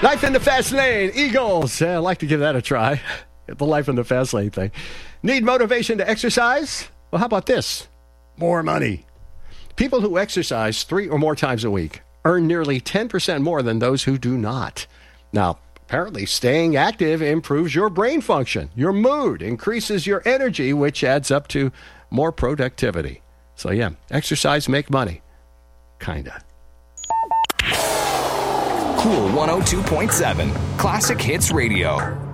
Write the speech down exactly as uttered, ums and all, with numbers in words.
Life in the fast lane, Eagles. Yeah, I'd like to give that a try. The life in the fast lane thing. Need motivation to exercise? Well, how about this? More money. People who exercise three or more times a week earn nearly ten percent more than those who do not. Now, apparently, staying active improves your brain function, your mood, increases your energy, which adds up to more productivity. So, yeah, exercise, make money. Kinda. Cool one oh two point seven, Classic Hits Radio.